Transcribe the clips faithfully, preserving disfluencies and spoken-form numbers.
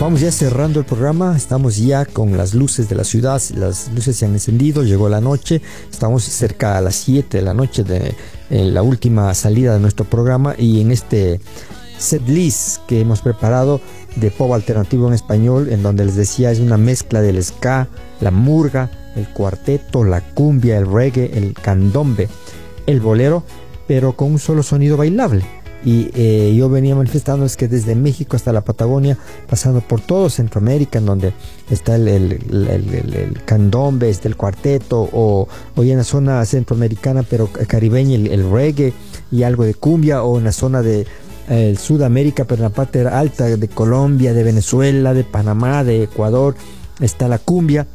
vamos ya cerrando el programa. Estamos ya con las luces de la ciudad. Las luces se han encendido, llegó la noche. Estamos cerca a las siete de la noche de eh, la última salida de nuestro programa. Y en este set list que hemos preparado de pop alternativo en español, en donde les decía es una mezcla del ska, la murga, el cuarteto, la cumbia, el reggae, el candombe, el bolero, pero con un solo sonido bailable. Y eh, yo venía manifestando es que desde México hasta la Patagonia, pasando por todo Centroamérica, en donde está el, el, el, el, el candombe, está el cuarteto, o, o en la zona centroamericana pero caribeña el, el reggae y algo de cumbia, o en la zona de eh, Sudamérica, pero en la parte alta de Colombia, de Venezuela, de Panamá, de Ecuador, está la cumbia.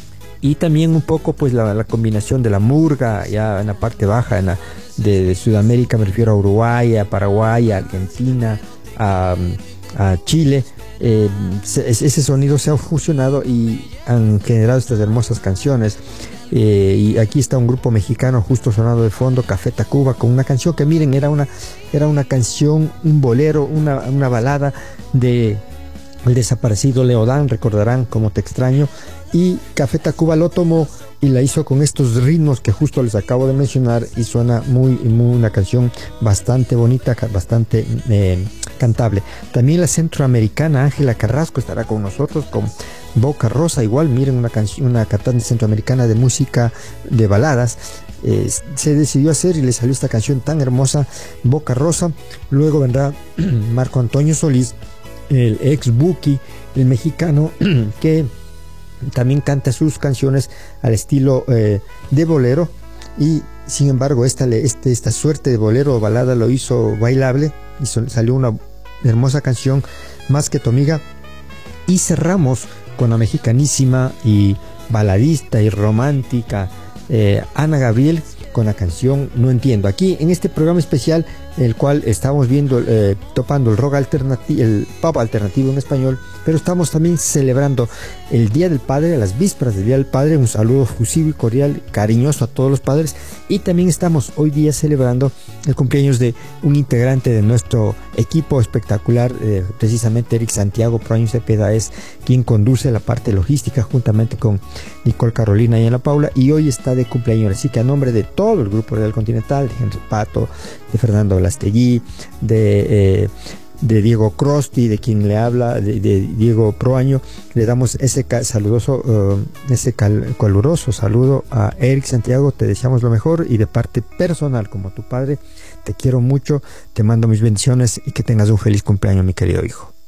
Y también un poco pues la, la combinación de la murga, ya en la parte baja en la, de, de Sudamérica, me refiero a Uruguay, a Paraguay, a Argentina, a, a Chile. Eh, ese sonido se ha fusionado y han generado estas hermosas canciones. Eh, y aquí está un grupo mexicano justo sonando de fondo, Café Tacuba, con una canción que miren, era una, era una canción, un bolero, una, una balada de el desaparecido Leodán, recordarán Como Te Extraño. Y Café Tacuba lo tomó y la hizo con estos ritmos que justo les acabo de mencionar, y suena muy, muy una canción bastante bonita, bastante eh, cantable. También la centroamericana Ángela Carrasco estará con nosotros con Boca Rosa, igual miren, una canción, una cantante centroamericana de música de baladas. Eh, se decidió hacer y le salió esta canción tan hermosa, Boca Rosa. Luego vendrá Marco Antonio Solís, el ex Buki, el mexicano, que también canta sus canciones al estilo eh, de bolero, y sin embargo esta, este, esta suerte de bolero o balada lo hizo bailable y so, salió una hermosa canción, Más que tu amiga. Y cerramos con la mexicanísima y baladista y romántica eh, Ana Gabriel con la canción No Entiendo. Aquí en este programa especial, el cual estamos viendo, eh, topando el rock alternativo, el pop alternativo en español, pero estamos también celebrando el Día del Padre, a las vísperas del Día del Padre. Un saludo fusivo y cordial, cariñoso a todos los padres. Y también estamos hoy día celebrando el cumpleaños de un integrante de nuestro equipo espectacular, eh, precisamente Eric Santiago Proaño Cepeda es quien conduce la parte logística juntamente con Nicole Carolina y Ana Paula, y hoy está de cumpleaños. Así que a nombre de todo el grupo Real Continental, de Henry Pato, de Fernando Blastegui, de... Eh, de Diego Crosti, de quien le habla, de, de Diego Proaño, le damos ese saludoso, uh, ese cal, caluroso saludo a Eric Santiago. Te deseamos lo mejor, y de parte personal, como tu padre, te quiero mucho, te mando mis bendiciones y que tengas un feliz cumpleaños, mi querido hijo.